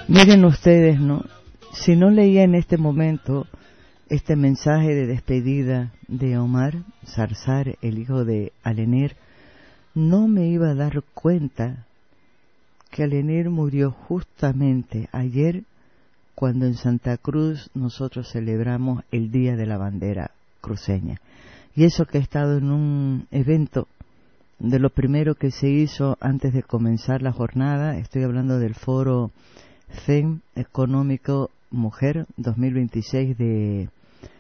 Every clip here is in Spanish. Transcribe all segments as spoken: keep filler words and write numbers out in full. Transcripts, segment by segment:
Miren ustedes, ¿no? Si no leía en este momento este mensaje de despedida de Omar Zarzar, el hijo de Alenir, no me iba a dar cuenta que Alenir murió justamente ayer, cuando en Santa Cruz nosotros celebramos el Día de la Bandera Cruceña. Y eso que he estado en un evento de lo primero que se hizo antes de comenzar la jornada, estoy hablando del foro F E M Económico Mujer dos mil veintiséis de,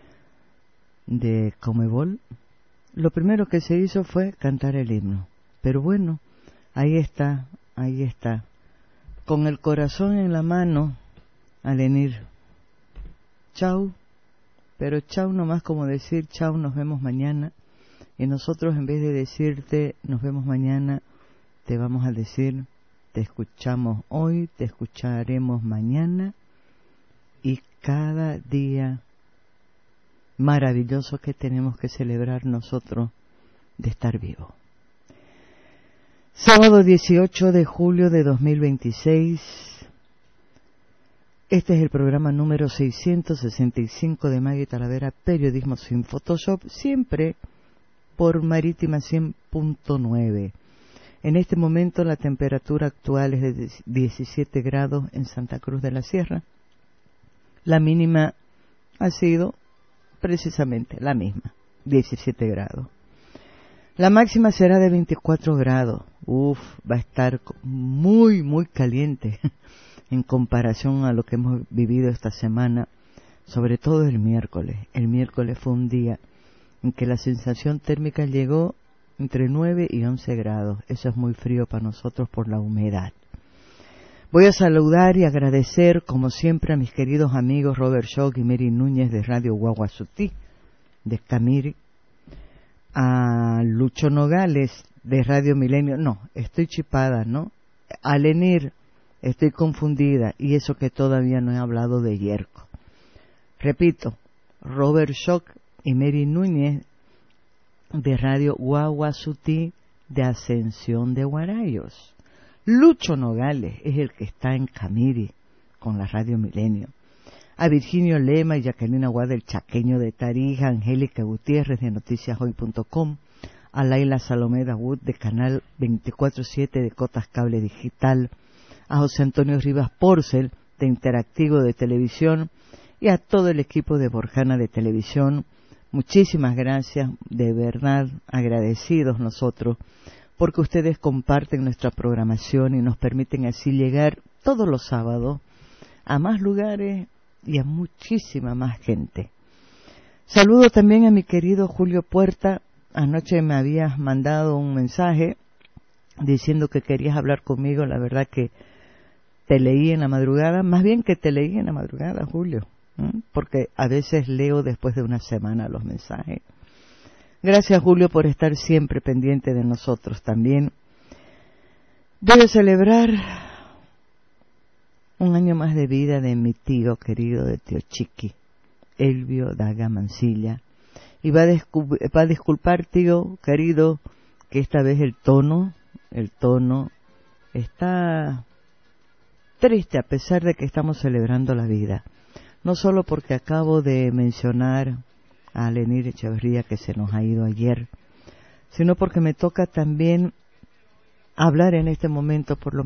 de Comebol. Lo primero que se hizo fue cantar el himno. Pero bueno, ahí está, ahí está. Con el corazón en la mano, Alenir. Chau, pero chau nomás como decir chau, nos vemos mañana. Y nosotros, en vez de decirte nos vemos mañana, te vamos a decir te escuchamos hoy, te escucharemos mañana y cada día maravilloso que tenemos que celebrar nosotros de estar vivos. Sábado dieciocho de julio de dos mil veintiséis. Este es el programa número seiscientos sesenta y cinco de Maggie Talavera, Periodismo sin Photoshop, siempre por Marítima cien punto nueve. En este momento la temperatura actual es de diecisiete grados en Santa Cruz de la Sierra. La mínima ha sido precisamente la misma, diecisiete grados. La máxima será de veinticuatro grados. Uf, va a estar muy, muy caliente en comparación a lo que hemos vivido esta semana, sobre todo el miércoles. El miércoles fue un día en que la sensación térmica llegó entre nueve y once grados. Eso es muy frío para nosotros por la humedad. Voy a saludar y agradecer, como siempre, a mis queridos amigos Robert Schock y Mary Núñez de Radio Guaguasutí, de Camiri, a Lucho Nogales de Radio Milenio. No, estoy chipada, ¿no? Alenir, estoy confundida, y eso que todavía no he hablado de Yerko. Repito, Robert Schock y Mary Núñez de Radio Guaguasutí de Ascensión de Guarayos. Lucho Nogales es el que está en Camiri con la Radio Milenio. A Virginio Lema y Jacqueline Aguada, el chaqueño de Tarija, Angélica Gutiérrez de noticias hoy punto com, a Laila Salomé Dawood de Canal veinticuatro siete de Cotas Cable Digital, a José Antonio Rivas Porcel de Interactivo de Televisión y a todo el equipo de Borjana de Televisión. Muchísimas gracias, de verdad agradecidos nosotros, porque ustedes comparten nuestra programación y nos permiten así llegar todos los sábados a más lugares y a muchísima más gente. Saludo también a mi querido Julio Puerta. Anoche me habías mandado un mensaje diciendo que querías hablar conmigo. La verdad que te leí en la madrugada, más bien que te leí en la madrugada, Julio, ¿eh? Porque a veces leo después de una semana los mensajes. Gracias, Julio, por estar siempre pendiente de nosotros también. Voy a celebrar un año más de vida de mi tío querido, de tío Chiqui, Elvio Daga Mancilla. Y va a, va a disculpar, tío querido, que esta vez el tono, el tono está triste a pesar de que estamos celebrando la vida. No solo porque acabo de mencionar a Alenir Echeverría, que se nos ha ido ayer, sino porque me toca también hablar en este momento por lo